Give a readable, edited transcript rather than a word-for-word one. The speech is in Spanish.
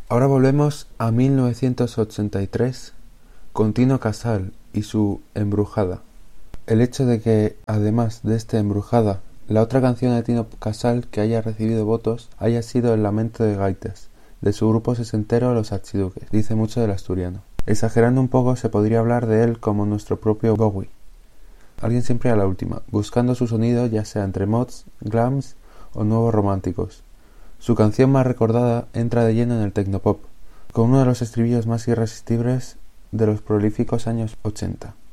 Ahora volvemos a 1983 con Tino Casal y su Embrujada. El hecho de que, además de este Embrujada, la otra canción de Tino Casal que haya recibido votos haya sido El lamento de Gaites, de su grupo sesentero Los Archiduques, dice mucho del asturiano. Exagerando un poco, se podría hablar de él como nuestro propio Bowie. Alguien siempre a la última, buscando su sonido ya sea entre mods, glams o nuevos románticos. Su canción más recordada entra de lleno en el tecnopop, con uno de los estribillos más irresistibles de los prolíficos años 80.